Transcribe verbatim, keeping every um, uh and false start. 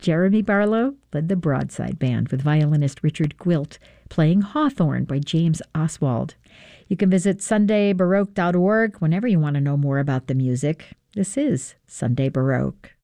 Jeremy Barlow led the Broadside Band with violinist Richard Gwilt playing Hawthorne by James Oswald. You can visit sunday baroque dot org whenever you want to know more about the music. This is Sunday Baroque.